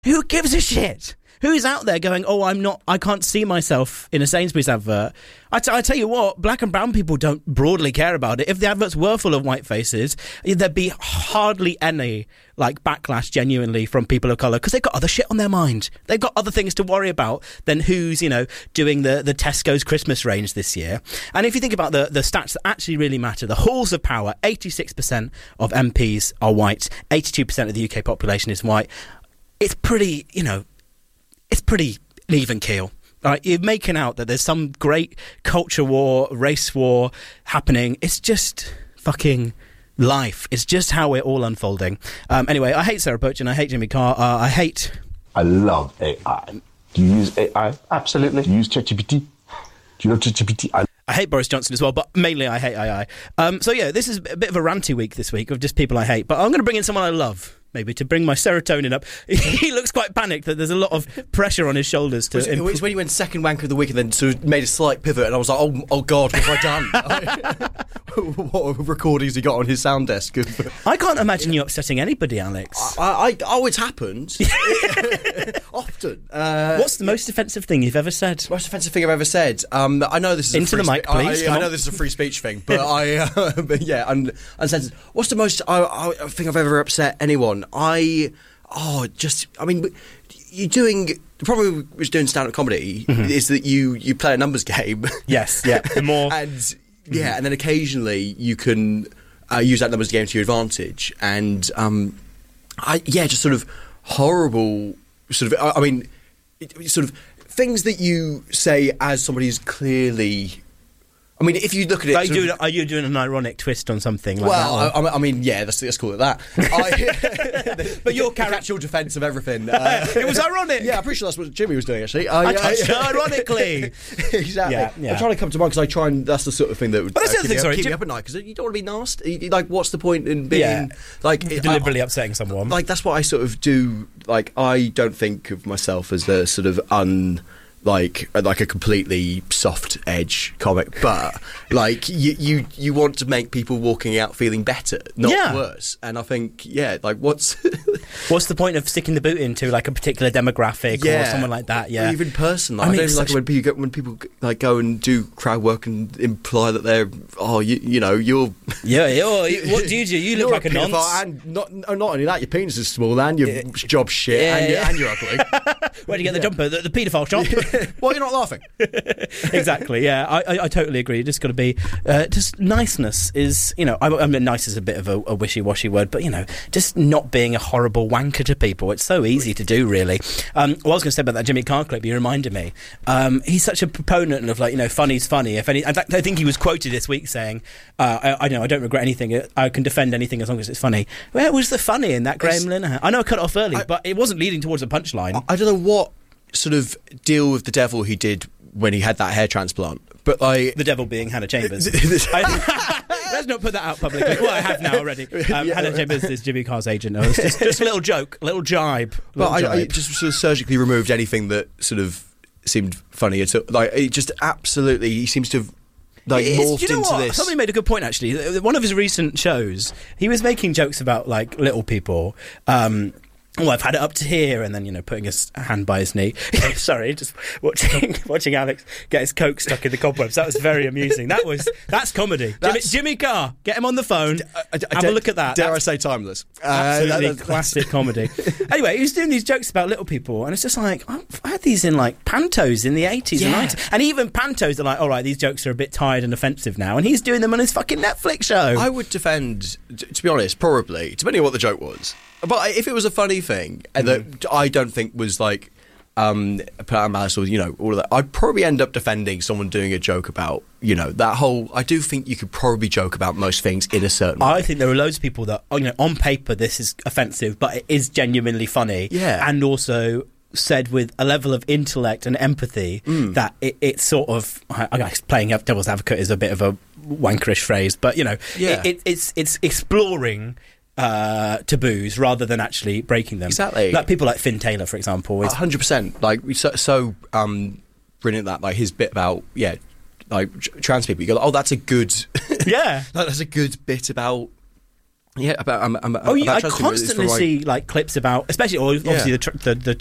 Who gives a shit? Who's out there going, oh, I can't see myself in a Sainsbury's advert? I tell you what, black and brown people don't broadly care about it. If the adverts were full of white faces, there'd be hardly any backlash genuinely from people of colour, because they've got other shit on their mind. They've got other things to worry about than who's, doing the Tesco's Christmas range this year. And if you think about the stats that actually really matter, the halls of power, 86% of MPs are white, 82% of the UK population is white. It's pretty, it's pretty even keel. Right, you're making out that there's some great culture war, race war happening. It's just fucking life. It's just how we're all unfolding. Anyway, I hate Sarah Poach and I hate Jimmy Carr. I love AI. Do you use AI? Absolutely. Do you use ChatGPT? Do you know ChatGPT? I hate Boris Johnson as well, but mainly I hate AI. This is a bit of a ranty week this week of just people I hate. But I'm going to bring in someone I love. Maybe to bring my serotonin up. He looks quite panicked that there's a lot of pressure on his shoulders. It's when you went second wanker of the week and then sort of made a slight pivot, and I was like, oh God, what have I done? What recordings he got on his sound desk? I can't imagine you upsetting anybody, Alex. It's happened. Often. What's the most offensive thing you've ever said? Most offensive thing I've ever said? I know this is Into the mic, please. I know this is a free speech thing, but uncensored. What's the most I think I've ever upset anyone? The problem with doing stand-up comedy is that you play a numbers game. Yes, yeah. The more... and then occasionally you can use that numbers game to your advantage. And, just sort of horrible sort of things that you say as somebody who's clearly... I mean, if you look at it... Are you doing an ironic twist on something like that? Well, let's call it that. But your actual defence of everything. It was ironic. Yeah, I'm pretty sure that's what Jimmy was doing, actually. Ironically. Exactly. Yeah. I'm trying to come to mind because that's the sort of thing that would keep me up at night, because you don't want to be nasty. What's the point in being... deliberately upsetting someone. That's what I sort of do. I don't think of myself as a sort of a completely soft edge comic, but you want to make people walking out feeling better, not worse. And I think what's the point of sticking the boot into a particular demographic or someone like that? Yeah, or even person. I don't like when people go and do crowd work and imply that they're you're what do you do? You look like a nonce. And not only that, your penis is small and your job's shit and you're ugly. Where do you get the jumper? The paedophile shop. Well, you're not laughing. Exactly, yeah. I totally agree. You just got to be... just niceness is... I mean, nice is a bit of a wishy-washy word, but, just not being a horrible wanker to people. It's so easy to do, really. What I was going to say about that Jimmy Carr clip, you reminded me. He's such a proponent of, funny's funny. In fact, I think he was quoted this week saying, I don't regret anything. I can defend anything as long as it's funny. Where was the funny in that Graham Linehan? I know I cut it off early, but it wasn't leading towards a punchline. I don't know what sort of deal with the devil he did when he had that hair transplant, but the devil being Hannah Chambers. Let's not put that out publicly. Well, I have now already. Hannah Chambers is Jimmy Carr's agent. No, it's just a little joke, a little jibe. I just sort of surgically removed anything that sort of seemed funny at all. It just absolutely, he seems to have morphed into this. Somebody made a good point, actually. One of his recent shows, he was making jokes about little people. I've had it up to here, and then putting his hand by his knee. Sorry, just watching Alex get his coke stuck in the cobwebs. That was very amusing. That's comedy. Jimmy Carr, get him on the phone. Have a look at that. Dare I say timeless? Absolutely classic comedy. Anyway, he was doing these jokes about little people, and it's just I had these in pantos in the 80s and 90s, and even pantos are all right, these jokes are a bit tired and offensive now, and he's doing them on his fucking Netflix show. I would defend, to be honest, probably, depending on what the joke was. But if it was a funny thing that I don't think was put out malice or all of that, I'd probably end up defending someone doing a joke about that whole. I do think you could probably joke about most things in a certain way. I think there are loads of people that on paper this is offensive, but it is genuinely funny. Yeah, and also said with a level of intellect and empathy that it's sort of. I guess playing devil's advocate is a bit of a wankerish phrase, but it's exploring taboos rather than actually breaking them. Exactly. People like Finn Taylor, for example. 100%. So brilliant that his bit about trans people. You go, oh, that's a good yeah. That's a good bit about Yeah, about I trust him, it's constantly the right- see like clips about, especially obviously the